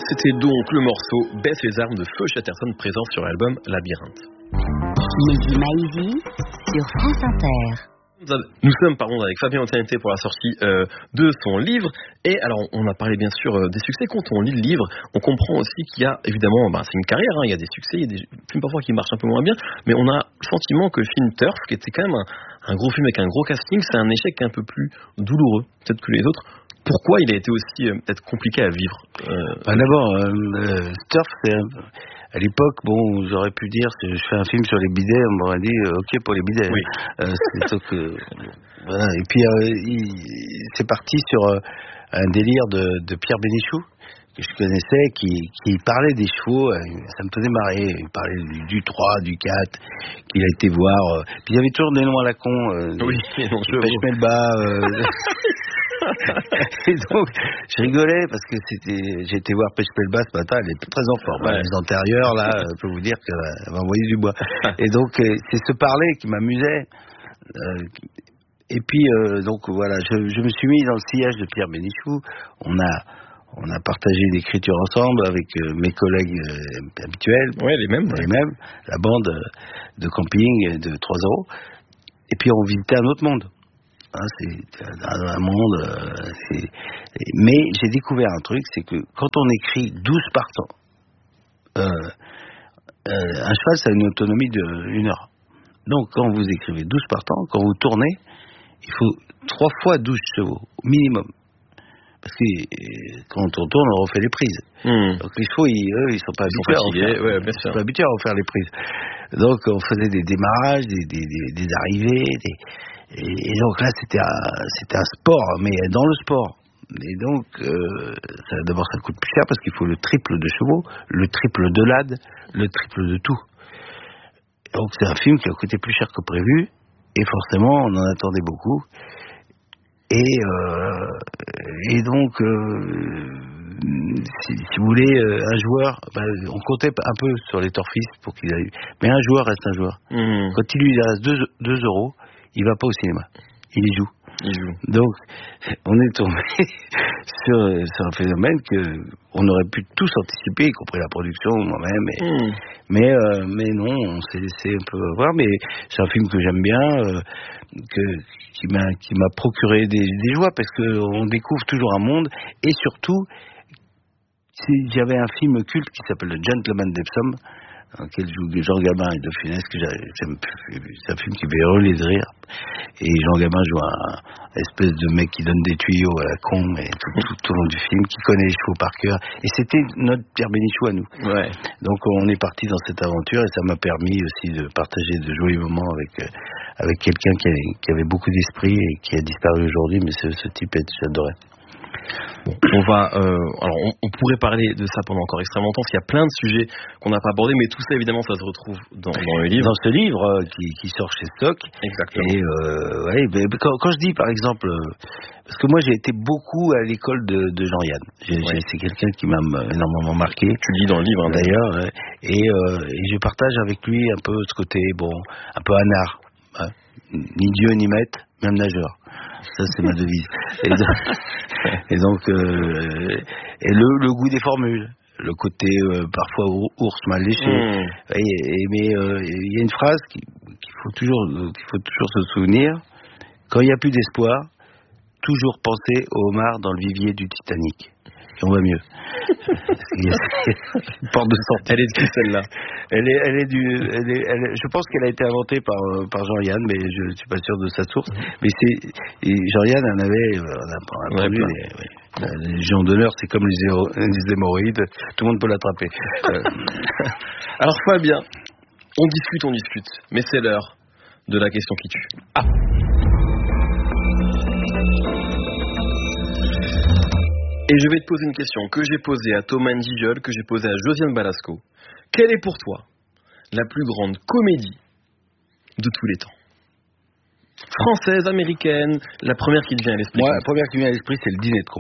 C'était donc le morceau Baisse les armes de Feu Chatterton présent sur l'album Labyrinthe. Mehdi Maizi sur France Inter. Nous sommes avec Fabien Otianité pour la sortie de son livre. Et alors, on a parlé bien sûr des succès. Quand on lit le livre, on comprend aussi qu'il y a évidemment, c'est une carrière, il y a des succès, il y a des films parfois qui marchent un peu moins bien. Mais on a le sentiment que le film Turf, qui était quand même un gros film avec un gros casting, c'est un échec un peu plus douloureux peut-être que les autres. Pourquoi il a été aussi peut-être compliqué à vivre D'abord, Turf, c'est... À l'époque, j'aurais pu dire que je fais un film sur les bidets, on m'aurait dit ok pour les bidets. Oui. Voilà. Et puis c'est parti sur un délire de Pierre Bénichou que je connaissais, qui parlait des chevaux. Ça me faisait marrer. Il parlait du 3, du 4, qu'il a été voir. Puis il y avait toujours des noms à la con. Oui, Pêche Melba. Et donc, je rigolais parce que j'ai été voir Pêche Melba ce matin, elle est très en forme. Ouais. Les antérieures, là, je peux vous dire qu'elle va envoyer du bois. Et donc, c'est ce parler qui m'amusait. Et puis, donc voilà, je me suis mis dans le sillage de Pierre Bénichou. On a partagé l'écriture ensemble avec mes collègues habituels. Oui, les mêmes. La bande de camping de 3 euros. Et puis, on visitait un autre monde. C'est un monde. Mais j'ai découvert un truc, c'est que quand on écrit 12 partants, un cheval, ça a une autonomie de 1 heure. Donc, quand vous écrivez 12 partants, quand vous tournez, il faut 3 fois 12 chevaux, au minimum. Parce que quand on tourne, on refait les prises. Donc, les chevaux, ils sont pas habitués à refaire les prises. Donc, on faisait des démarrages, des arrivées, et donc là, c'était un sport, mais dans le sport. Et donc, d'abord, ça coûte plus cher parce qu'il faut le triple de chevaux, le triple de lad, le triple de tout. Donc, c'est un film qui a coûté plus cher que prévu, et forcément, on en attendait beaucoup. Et donc, si vous voulez, un joueur, on comptait un peu sur les torfistes pour qu'il aille. Mais un joueur reste un joueur. Quand il lui reste 2 euros, il va pas au cinéma. Il y joue. Donc, on est tombé sur un phénomène que on aurait pu tous anticiper, y compris la production, moi-même. Mais non, on s'est laissé un peu avoir. Mais c'est un film que j'aime bien, qui m'a procuré des joies, parce que on découvre toujours un monde. Et surtout, j'avais un film culte qui s'appelle Le Gentleman d'Epsom, dans lequel joue Jean Gabin et De Funès, c'est un film qui fait hurler de rire. Et Jean Gabin joue un espèce de mec qui donne des tuyaux à la con, et tout au long du film, qui connaît les chevaux par cœur. Et c'était notre Pierre Bénichou à nous. Ouais. Donc on est parti dans cette aventure, et ça m'a permis aussi de partager de joyeux moments avec quelqu'un qui avait beaucoup d'esprit et qui a disparu aujourd'hui, mais ce type, j'adorais. On pourrait parler de ça pendant encore extrêmement longtemps, parce qu'il y a plein de sujets qu'on n'a pas abordés, mais tout ça évidemment ça se retrouve dans le livre. Dans ce livre qui sort chez Stock. Exactement. Et quand je dis par exemple, parce que moi j'ai été beaucoup à l'école de Jean-Yann. C'est quelqu'un qui m'a énormément marqué. Tu le dis dans le livre d'ailleurs. Et je partage avec lui un peu ce côté, un peu anard. Ni Dieu ni maître, même nageur. Ça, c'est ma devise. Et donc, le goût des formules, le côté parfois ours mal léché. Mais il y a une phrase qu'il faut toujours se souvenir. Quand il n'y a plus d'espoir, toujours penser au homard dans le vivier du Titanic. Et on va mieux. Une porte de sortie. Elle est de qui, celle-là? Je pense qu'elle a été inventée par Jean-Yann, mais je ne suis pas sûr de sa source. Mais Jean-Yann en avait, on a entendu les légions d'honneur, c'est comme les hémorroïdes, tout le monde peut l'attraper. Alors Fabien, on discute, mais c'est l'heure de la question qui tue. Et je vais te poser une question que j'ai posée à Thomas Njijol, que j'ai posée à Josiane Balasco. Quelle est pour toi la plus grande comédie de tous les temps? Française, américaine, la première qui te vient à l'esprit? Moi, la première qui me vient à l'esprit, c'est Le Dîner de con.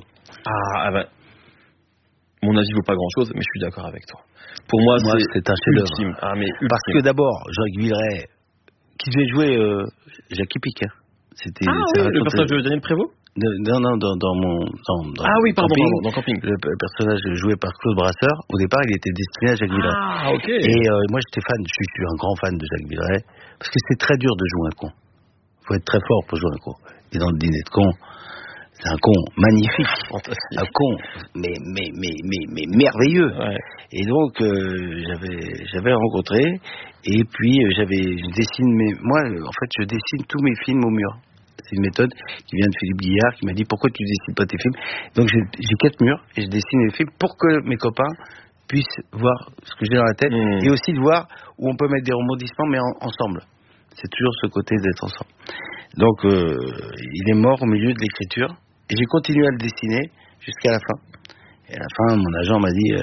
Mon avis vaut pas grand-chose, mais je suis d'accord avec toi. Pour moi c'est un chef-d'œuvre. Parce que d'abord, Jacques Villeray, qui devait jouer Jackie Pic. Le personnage de Daniel Prévost? Non, dans ah oui, pardon, dans Camping. Le personnage joué par Claude Brasseur, au départ, il était destiné à Jacques Villeray. Ah, ok. Et moi, je suis un grand fan de Jacques Villeray, parce que c'est très dur de jouer un con. Faut être très fort pour jouer un con. Et dans le Dîner de con, c'est un con magnifique. Fantastique. Un con, mais merveilleux. Ouais. Et donc, j'avais rencontré, et puis je dessine tous mes films au mur. C'est une méthode qui vient de Philippe Guillard, qui m'a dit pourquoi tu dessines pas tes films. Donc j'ai 4 murs et je dessine les films pour que mes copains puissent voir ce que j'ai dans la tête et aussi de voir où on peut mettre des rebondissements mais ensemble. C'est toujours ce côté d'être ensemble. Donc il est mort au milieu de l'écriture et j'ai continué à le dessiner jusqu'à la fin. Et à la fin, mon agent m'a dit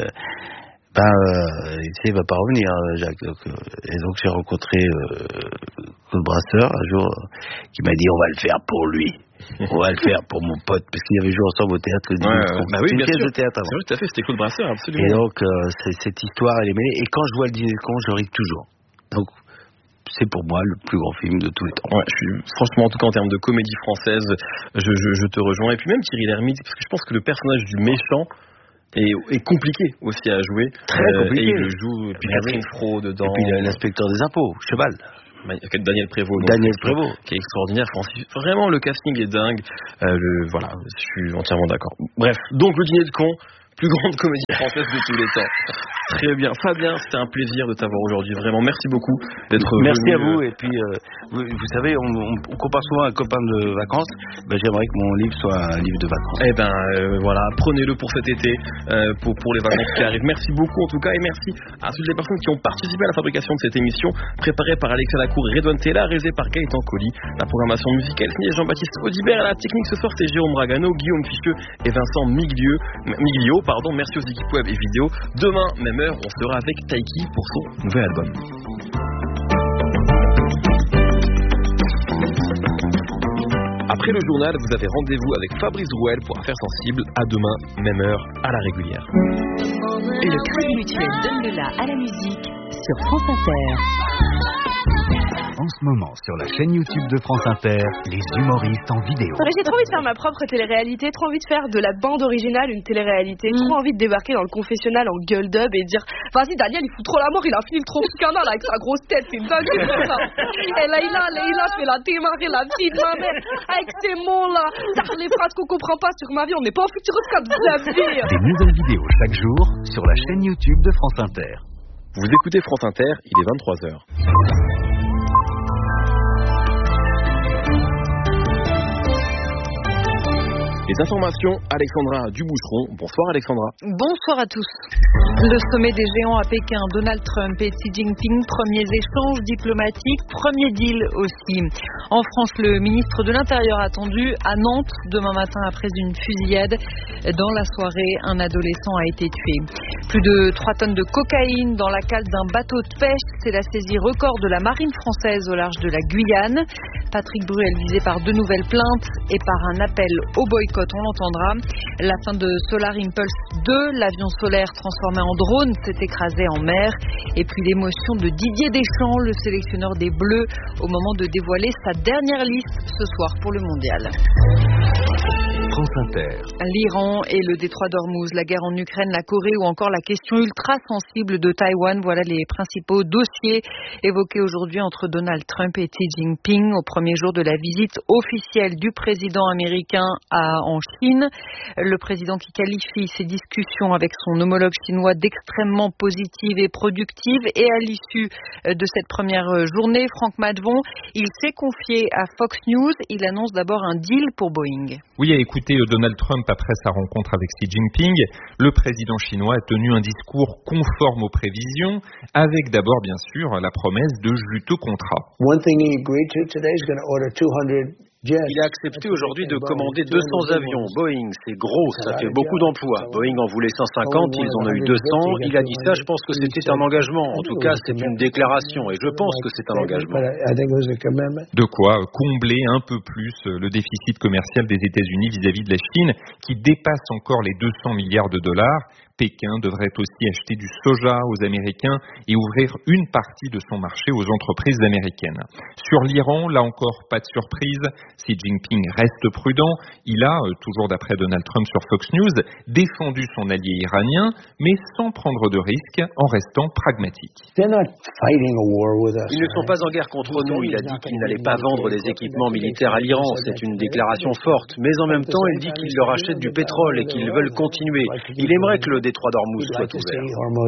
il va pas revenir, Jacques. Et donc j'ai rencontré Claude Brasseur un jour qui m'a dit on va le faire pour lui. On va le faire pour mon pote, parce qu'il y avait joué ensemble au théâtre le dimanche. Oui, bien sûr. De théâtre avant. C'est vrai, tout à fait, c'était Claude Brasseur, absolument. Et donc cette histoire elle est mêlée. Et quand je vois le Dîner de con, je ris toujours. Donc c'est pour moi le plus grand film de tous les temps. Ouais, franchement, en tout cas en termes de comédie française, je te rejoins. Et puis même Thierry Lhermitte, parce que je pense que le personnage du méchant est compliqué aussi à jouer. Très compliqué. Et il le joue, et puis Catherine Fro dedans. Et puis l'inspecteur des impôts, Cheval. Daniel Prévost. Qui est extraordinaire. Vraiment, le casting est dingue. Voilà, je suis entièrement d'accord. Bref, donc le Dîner de con, plus grande comédie française de tous les temps. Très bien. Fabien, c'était un plaisir de t'avoir aujourd'hui. Vraiment, merci beaucoup d'être venu. Merci à vous. Et puis, vous savez, on compare souvent un copain de vacances. J'aimerais que mon livre soit un livre de vacances. Eh ben, voilà, prenez-le pour cet été, pour les vacances qui arrivent. Merci beaucoup en tout cas, et merci à toutes les personnes qui ont participé à la fabrication de cette émission, préparée par Alexia Lacour et Redouane Tella, réalisée par Gaëtan Colli. La programmation musicale signée Jean-Baptiste Audibert. À la technique ce soir, c'est Jérôme Bragano, Guillaume Ficheux et Vincent Miglio. Merci aux équipes web et vidéo. Demain, même heure, on sera avec Taiki pour son nouvel album. Après le journal, vous avez rendez-vous avec Fabrice Rouel pour Affaires sensibles. À demain, même heure, à la régulière. Le Crédit Mutuel donne le la à la musique sur France Inter. En ce moment, sur la chaîne YouTube de France Inter, les humoristes en vidéo. J'ai trop envie de faire ma propre télé-réalité, trop envie de faire de la bande originale une télé-réalité, trop envie de débarquer dans le confessionnal en gueule d'ub et dire vas-y Daniel, il fout trop la mort, il a fini le Tropicana avec sa grosse tête, c'est dingue ça. Et Leïla fait la démarrer la vie de ma mère avec ces mots-là, les phrases qu'on comprend pas sur ma vie, on n'est pas en futuroscope, vous avez. Des nouvelles vidéos chaque jour sur la chaîne YouTube de France Inter. Vous écoutez France Inter, il est 23h. Les informations, Alexandra Duboucheron. Bonsoir Alexandra. Bonsoir à tous. Le sommet des géants à Pékin, Donald Trump et Xi Jinping, premiers échanges diplomatiques, premier deal aussi. En France, le ministre de l'Intérieur attendu à Nantes demain matin après une fusillade. Dans la soirée, un adolescent a été tué. Plus de 3 tonnes de cocaïne dans la cale d'un bateau de pêche. C'est la saisie record de la marine française au large de la Guyane. Patrick Bruel visé par 2 nouvelles plaintes et par un appel au boycott, on l'entendra. La fin de Solar Impulse 2, l'avion solaire transformé en drone s'est écrasé en mer. Et puis l'émotion de Didier Deschamps, le sélectionneur des Bleus, au moment de dévoiler sa dernière liste ce soir pour le mondial. France Inter. L'Iran et le détroit d'Ormuz, la guerre en Ukraine, la Corée ou encore la question ultra sensible de Taïwan. Voilà les principaux dossiers évoqués aujourd'hui entre Donald Trump et Xi Jinping au premier jour de la visite officielle du président américain en Chine. Le président qui qualifie ses discussions avec son homologue chinois d'extrêmement positives et productives. Et à l'issue de cette première journée, Franck Madvon, il s'est confié à Fox News. Il annonce d'abord un deal pour Boeing. Oui, écoutez, Donald Trump, après sa rencontre avec Xi Jinping, le président chinois a tenu un discours conforme aux prévisions, avec d'abord, bien sûr, la promesse de juteux contrats. Il a accepté aujourd'hui de commander 200 avions. Boeing, c'est gros, ça fait beaucoup d'emplois. Boeing en voulait 150, ils en ont eu 200. Il a dit ça, je pense que c'était un engagement. En tout cas, c'est une déclaration et je pense que c'est un engagement. De quoi combler un peu plus le déficit commercial des États-Unis vis-à-vis de la Chine, qui dépasse encore les 200 milliards de dollars. Pékin devrait aussi acheter du soja aux Américains et ouvrir une partie de son marché aux entreprises américaines. Sur l'Iran, là encore, pas de surprise. Xi Jinping reste prudent. Il a, toujours d'après Donald Trump sur Fox News, défendu son allié iranien, mais sans prendre de risque, en restant pragmatique. Ils ne sont pas en guerre contre nous. Il a dit qu'il n'allait pas vendre des équipements militaires à l'Iran. C'est une déclaration forte. Mais en même temps, il dit qu'il leur achète du pétrole et qu'ils veulent continuer. Il aimerait que le détroit d'Ormuz soit ouvert.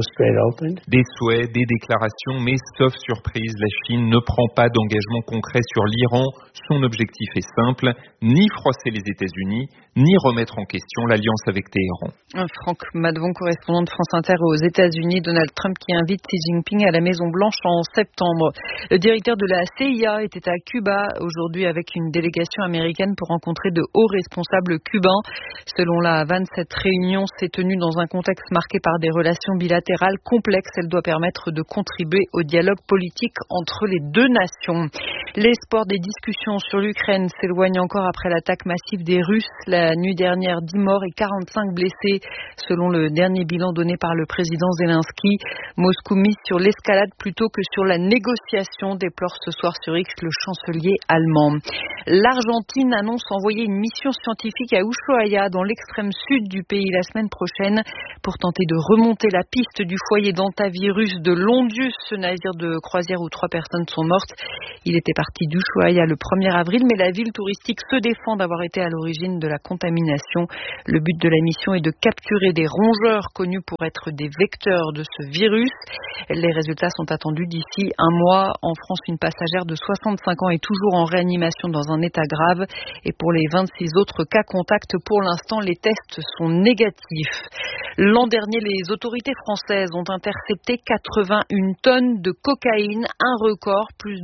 Des souhaits, des déclarations, mais sauf surprise, la Chine ne prend pas d'engagement concret sur l'Iran. Son objectif est simple, ni froisser les États-Unis, ni remettre en question l'alliance avec Téhéran. Franck Madvon, correspondant de France Inter aux États-Unis, Donald Trump qui invite Xi Jinping à la Maison-Blanche en septembre. Le directeur de la CIA était à Cuba aujourd'hui avec une délégation américaine pour rencontrer de hauts responsables cubains. Selon la Havane, cette réunion s'est tenue dans un contexte marqué par des relations bilatérales complexes. Elle doit permettre de contribuer au dialogue politique entre les deux nations. L'espoir des discussions sur l'Ukraine s'éloigne encore après l'attaque massive des Russes. La nuit dernière, 10 morts et 45 blessés, selon le dernier bilan donné par le président Zelensky. Moscou mise sur l'escalade plutôt que sur la négociation, déplore ce soir sur X le chancelier allemand. L'Argentine annonce envoyer une mission scientifique à Ushuaia, dans l'extrême sud du pays, la semaine prochaine, pour tenter de remonter la piste du foyer d'antavirus de Londius, ce navire de croisière où 3 personnes sont mortes. Il était parti d'Ushuaia le 1er avril, mais la ville touristique se défend d'avoir été à l'origine de la contamination. Le but de la mission est de capturer des rongeurs connus pour être des vecteurs de ce virus. Les résultats sont attendus d'ici un mois. En France, une passagère de 65 ans est toujours en réanimation dans un état grave. Et pour les 26 autres cas contacts, pour l'instant, les tests sont négatifs. L'an dernier, les autorités françaises ont intercepté 81 tonnes de cocaïne, un record, plus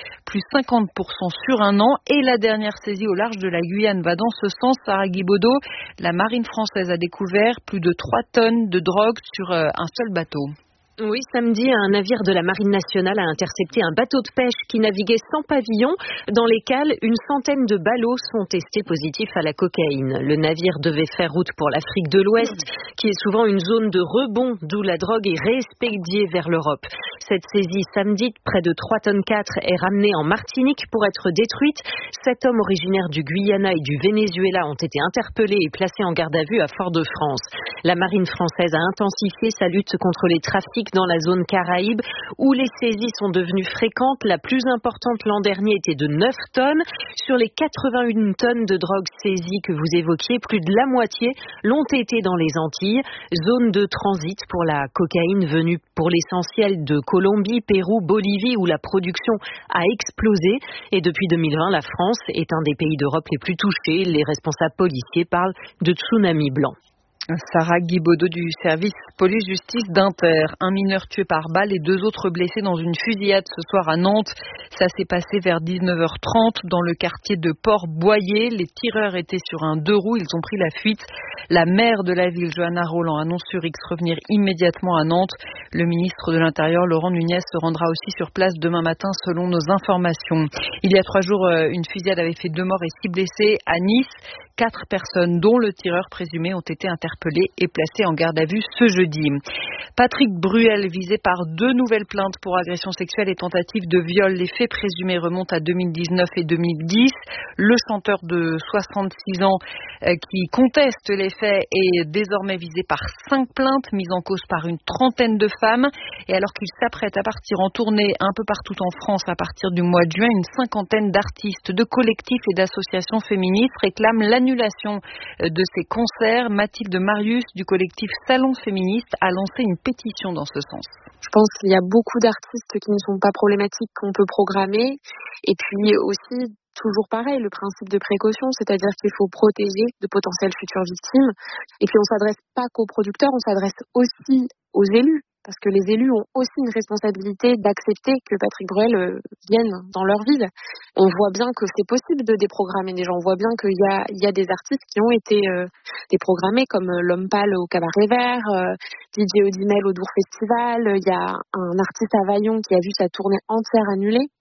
50% sur un an. Et la dernière saisie au large de la Guyane va dans ce sens. Sarah Guibaudot, la marine française a découvert plus de 3 tonnes de drogue sur un seul bateau. Oui, samedi, un navire de la Marine nationale a intercepté un bateau de pêche qui naviguait sans pavillon, dans les cales. Une centaine de ballots sont testés positifs à la cocaïne. Le navire devait faire route pour l'Afrique de l'Ouest, qui est souvent une zone de rebond, d'où la drogue est réexpédiée vers l'Europe. Cette saisie samedi, près de 3 tonnes 4, est ramenée en Martinique pour être détruite. 7 hommes originaires du Guyana et du Venezuela ont été interpellés et placés en garde à vue à Fort-de-France. La marine française a intensifié sa lutte contre les trafics dans la zone Caraïbe, où les saisies sont devenues fréquentes. La plus importante l'an dernier était de 9 tonnes. Sur les 81 tonnes de drogue saisies que vous évoquiez, plus de la moitié l'ont été dans les Antilles, zone de transit pour la cocaïne venue pour l'essentiel de Colombie, Pérou, Bolivie, où la production a explosé. Et depuis 2020, la France est un des pays d'Europe les plus touchés. Les responsables policiers parlent de tsunami blanc. Sarah Guibaudot du service police-justice d'Inter. Un mineur tué par balle et 2 autres blessés dans une fusillade ce soir à Nantes. Ça s'est passé vers 19h30 dans le quartier de Port-Boyer. Les tireurs étaient sur un 2 roues. Ils ont pris la fuite. La maire de la ville, Johanna Roland, annonce sur X revenir immédiatement à Nantes. Le ministre de l'Intérieur, Laurent Nunez, se rendra aussi sur place demain matin selon nos informations. Il y a 3 jours, une fusillade avait fait 2 morts et 6 blessés à Nice. 4 personnes, dont le tireur présumé, ont été interpellées et placées en garde à vue ce jeudi. Patrick Bruel, visé par 2 nouvelles plaintes pour agression sexuelle et tentative de viol. Les faits présumés remontent à 2019 et 2010. Le chanteur de 66 ans qui conteste les faits est désormais visé par 5 plaintes mises en cause par une trentaine de femmes. Et alors qu'il s'apprête à partir en tournée un peu partout en France à partir du mois de juin, une cinquantaine d'artistes, de collectifs et d'associations féministes réclament l'annulation de ces concerts. Mathilde Marius du collectif Salon Féministe a lancé une pétition dans ce sens. Je pense qu'il y a beaucoup d'artistes qui ne sont pas problématiques qu'on peut programmer. Et puis aussi, toujours pareil, le principe de précaution, c'est-à-dire qu'il faut protéger de potentielles futures victimes. Et puis on ne s'adresse pas qu'aux producteurs, on s'adresse aussi aux élus. Parce que les élus ont aussi une responsabilité d'accepter que Patrick Bruel vienne dans leur ville. On voit bien que c'est possible de déprogrammer des gens. On voit bien qu'il y a des artistes qui ont été déprogrammés, comme L'Homme Pâle au Cabaret Vert, DJ Odimel au Dour Festival. Il y a un artiste à Vaillon qui a vu sa tournée entière annulée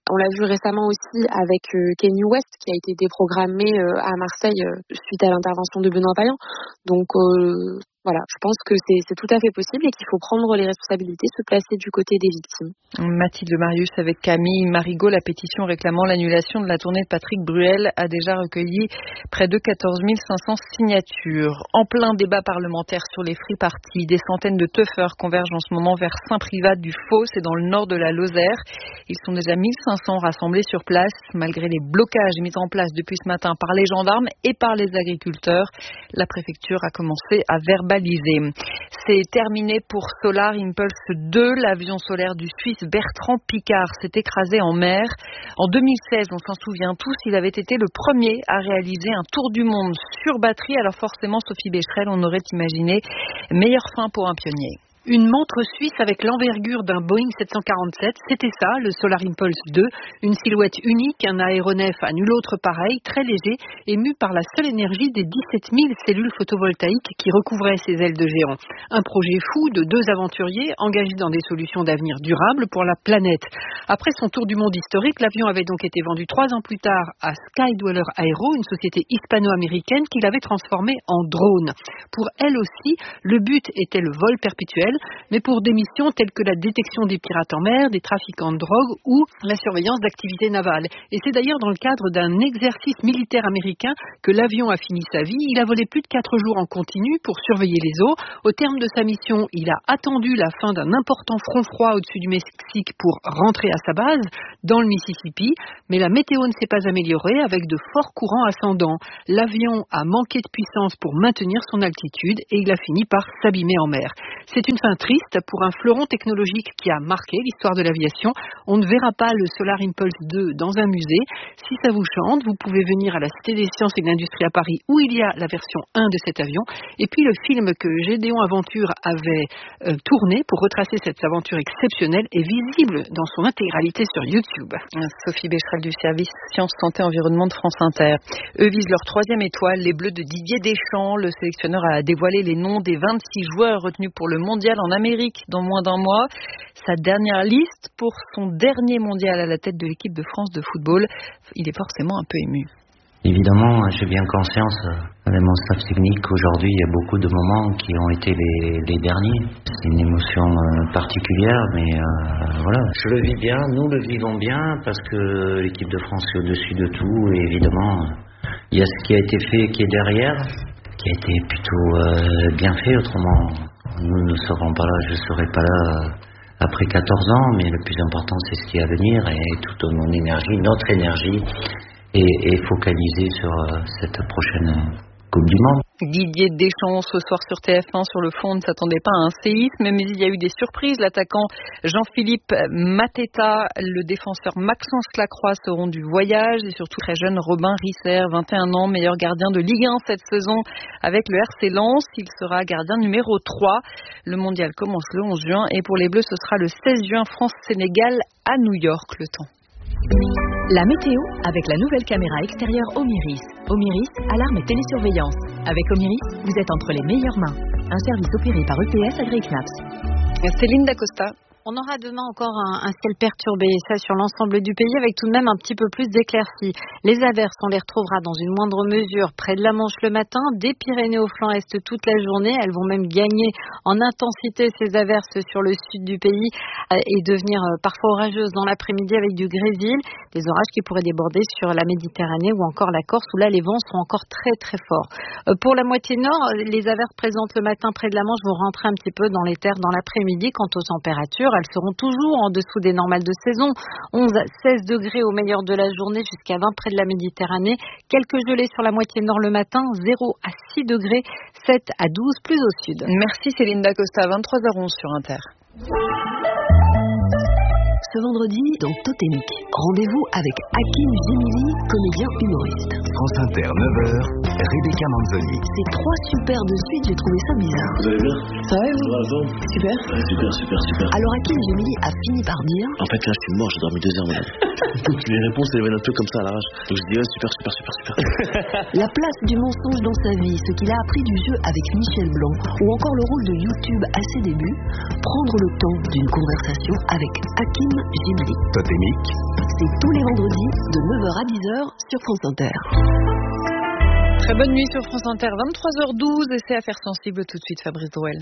On l'a vu récemment aussi avec Kanye West qui a été déprogrammé à Marseille suite à l'intervention de Benoît Payan. Donc voilà, je pense que c'est tout à fait possible et qu'il faut prendre les responsabilités, se placer du côté des victimes. Mathilde Marius avec Camille Marigot, la pétition réclamant l'annulation de la tournée de Patrick Bruel a déjà recueilli près de 14 500 signatures. En plein débat parlementaire sur les free parties, des centaines de teufeurs convergent en ce moment vers Saint-Privat du Faux, c'est dans le nord de la Lozère. Ils sont déjà 1500 rassemblés sur place, malgré les blocages mis en place depuis ce matin par les gendarmes et par les agriculteurs. La préfecture a commencé à verbaliser. C'est terminé pour Solar Impulse 2. L'avion solaire du Suisse Bertrand Piccard s'est écrasé en mer. En 2016, on s'en souvient tous, il avait été le premier à réaliser un tour du monde sur batterie. Alors forcément, Sophie Becherel, on aurait imaginé meilleure fin pour un pionnier. Une montre suisse avec l'envergure d'un Boeing 747, c'était ça, le Solar Impulse 2. Une silhouette unique, un aéronef à nul autre pareil, très léger, et mu par la seule énergie des 17 000 cellules photovoltaïques qui recouvraient ses ailes de géant. Un projet fou de 2 aventuriers engagés dans des solutions d'avenir durables pour la planète. Après son tour du monde historique, l'avion avait donc été vendu 3 ans plus tard à Skydweller Aero, une société hispano-américaine qui l'avait transformé en drone. Pour elle aussi, le but était le vol perpétuel, mais pour des missions telles que la détection des pirates en mer, des trafiquants de drogue ou la surveillance d'activités navales. Et c'est d'ailleurs dans le cadre d'un exercice militaire américain que l'avion a fini sa vie. Il a volé plus de 4 jours en continu pour surveiller les eaux. Au terme de sa mission, il a attendu la fin d'un important front froid au-dessus du Mexique pour rentrer à sa base dans le Mississippi. Mais la météo ne s'est pas améliorée avec de forts courants ascendants. L'avion a manqué de puissance pour maintenir son altitude et il a fini par s'abîmer en mer. C'est une fin triste pour un fleuron technologique qui a marqué l'histoire de l'aviation. On ne verra pas le Solar Impulse 2 dans un musée. Si ça vous chante, vous pouvez venir à la Cité des Sciences et de l'Industrie à Paris où il y a la version 1 de cet avion. Et puis le film que Gédéon Aventure avait tourné pour retracer cette aventure exceptionnelle est visible dans son intégralité sur YouTube. Sophie Becherel du service Sciences, Santé, Environnement de France Inter. Eux visent leur 3e étoile, les Bleus de Didier Deschamps. Le sélectionneur a dévoilé les noms des 26 joueurs retenus pour le mondial en Amérique dans moins d'un mois. Sa dernière liste pour son dernier mondial à la tête de l'équipe de France de football. Il est forcément un peu ému. Évidemment, j'ai bien conscience avec mon staff technique qu'aujourd'hui, il y a beaucoup de moments qui ont été les derniers. C'est une émotion particulière, mais voilà. Je le vis bien, nous le vivons bien, parce que l'équipe de France est au-dessus de tout, et évidemment, il y a ce qui a été fait qui est derrière, qui a été plutôt bien fait, autrement nous ne serons pas là, je ne serai pas là après 14 ans, mais le plus important c'est ce qui est à venir et toute mon énergie, notre énergie est focalisée sur cette prochaine Coupe du Monde. Didier Deschamps ce soir sur TF1 sur le fond, on ne s'attendait pas à un séisme, mais il y a eu des surprises. L'attaquant Jean-Philippe Mateta, le défenseur Maxence Lacroix seront du voyage et surtout très jeune Robin Risser, 21 ans, meilleur gardien de Ligue 1 cette saison avec le RC Lens. Il sera gardien numéro 3. Le mondial commence le 11 juin et pour les Bleus ce sera le 16 juin France-Sénégal à New York le temps. La météo avec la nouvelle caméra extérieure Omiris. Omiris, alarme et télésurveillance. Avec Omiris, vous êtes entre les meilleures mains. Un service opéré par EPS AgriKnaps. Céline Dacosta. On aura demain encore un ciel perturbé, ça sur l'ensemble du pays, avec tout de même un petit peu plus d'éclaircies. Les averses, on les retrouvera dans une moindre mesure près de la Manche le matin, des Pyrénées au flanc est toute la journée. Elles vont même gagner en intensité ces averses sur le sud du pays et devenir parfois orageuses dans l'après-midi avec du grésil. Des orages qui pourraient déborder sur la Méditerranée ou encore la Corse, où là les vents seront encore très très forts. Pour la moitié nord, les averses présentes le matin près de la Manche vont rentrer un petit peu dans les terres dans l'après-midi. Quant aux températures, elles seront toujours en dessous des normales de saison. 11 à 16 degrés au meilleur de la journée, jusqu'à 20 près de la Méditerranée. Quelques gelées sur la moitié nord le matin, 0 à 6 degrés, 7 à 12 plus au sud. Merci Céline Dacosta, 23h11 sur Inter. Ce vendredi, dans Totémic, rendez-vous avec Hakim Gemili, comédien humoriste. France Inter, 9h, Rebecca Manzoni. C'est 3 super de suite, j'ai trouvé ça bizarre. Vous allez bien? Ça va, vous? Super. Ouais, super. Alors Hakim Gemili a fini par dire... En fait, là, je suis mort, j'ai dormi 2 heures, madame. Les réponses, elles viennent un peu comme ça à l'arrache. Donc je dis, ouais, super. La place du mensonge dans sa vie, ce qu'il a appris du jeu avec Michel Blanc, ou encore le rôle de YouTube à ses débuts, prendre le temps d'une conversation avec Hakim J-Mali. Totémique. C'est tous les vendredis de 9h à 10h sur France Inter. Très bonne nuit sur France Inter, 23h12 et c'est Affaires sensibles tout de suite, Fabrice Drouel.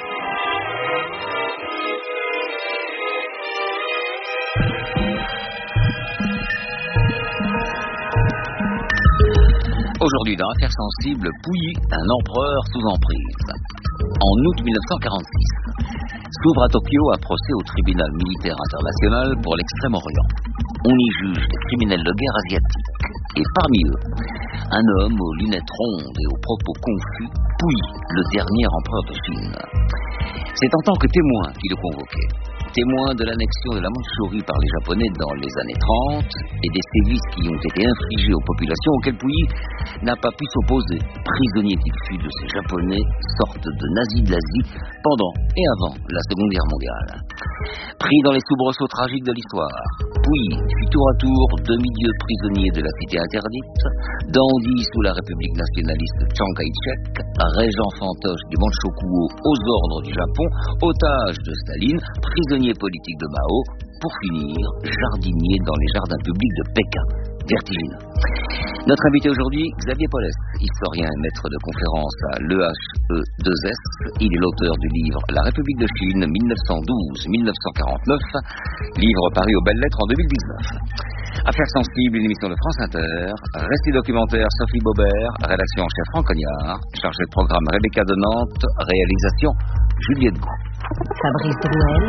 Aujourd'hui, dans Affaires sensibles, Pouilly, un empereur sous emprise. En août 1946, s'ouvre à Tokyo un procès au tribunal militaire international pour l'Extrême-Orient. On y juge des criminels de guerre asiatiques. Et parmi eux, un homme aux lunettes rondes et aux propos confus, Pouilly, le dernier empereur de Chine. C'est en tant que témoin qu'il est convoqué. Témoin de l'annexion de la Mandchourie par les Japonais dans les années 30 et des sévices qui ont été infligés aux populations auxquelles Pouilly n'a pas pu s'opposer. Prisonnier qu'il fut de ces Japonais, sorte de nazis de l'Asie, pendant et avant la Seconde Guerre mondiale. Pris dans les soubresauts tragiques de l'histoire, Pouilly fut tour à tour demi-dieu prisonnier de la cité interdite, dandy sous la République nationaliste Chiang Kai-shek, régent fantoche du Manchukuo aux ordres du Japon, otage de Staline, prisonnier politique de Mao, pour finir jardinier dans les jardins publics de Pékin. Vertigineux. Notre invité aujourd'hui, Xavier Paulès, historien et maître de conférence à l'EHE2S. Il est l'auteur du livre La République de Chine 1912-1949, livre paru aux Belles Lettres en 2019. Affaires sensibles, une émission de France Inter, récit documentaire Sophie Baubert, rédaction en chef Franck Cognard, chargé de programme Rebecca de Nantes, réalisation Juliette Gou. Fabrice Drouel.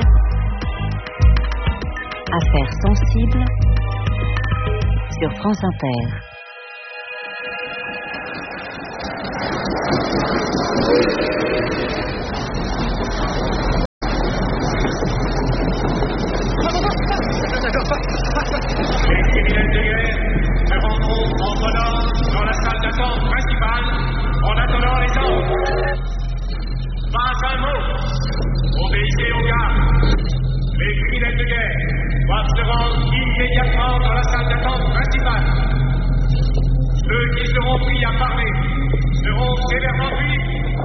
Affaires sensibles sur France Inter. Les criminels de guerre se rencontrent en volant dans la salle d'attente principale en attendant les ordres. Pas un mot. Obéissez aux gardes. Les criminels de guerre doivent se rendre immédiatement dans la salle d'attente principale. Ceux qui seront pris à parler seront sévèrement punis.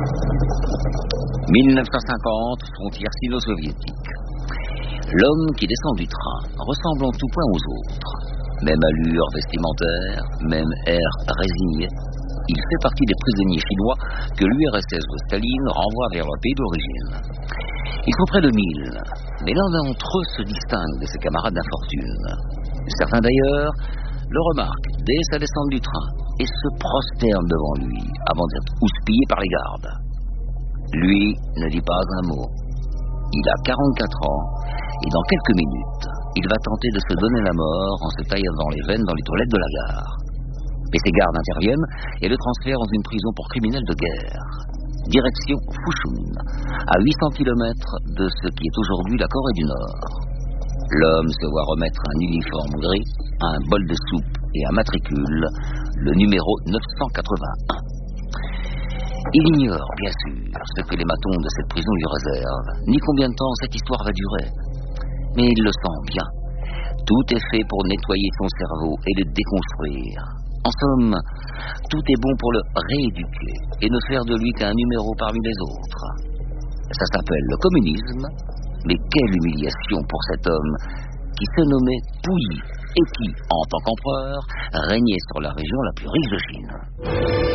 1950, frontière sino-soviétique. L'homme qui descend du train ressemble en tout point aux autres. Même allure vestimentaire, même air résigné. Il fait partie des prisonniers chinois que l'URSS de Staline renvoie vers leur pays d'origine. Ils sont près de 1000, mais l'un d'entre eux se distingue de ses camarades d'infortune. Certains d'ailleurs le remarquent dès sa descente du train et se prosternent devant lui avant d'être houspillés par les gardes. Lui ne dit pas un mot. Il a 44 ans et dans quelques minutes, il va tenter de se donner la mort en se taillant dans les veines dans les toilettes de la gare. Mais ses gardes interviennent et le transfèrent dans une prison pour criminels de guerre. Direction Fushun, à 800 km de ce qui est aujourd'hui la Corée du Nord. L'homme se voit remettre un uniforme gris, un bol de soupe et un matricule, le numéro 981. Il ignore, bien sûr, ce que les matons de cette prison lui réservent, ni combien de temps cette histoire va durer. Mais il le sent bien. Tout est fait pour nettoyer son cerveau et le déconstruire. En somme, tout est bon pour le rééduquer et ne faire de lui qu'un numéro parmi les autres. Ça s'appelle le communisme, mais quelle humiliation pour cet homme qui se nommait Pouilly et qui, en tant qu'empereur, régnait sur la région la plus riche de Chine.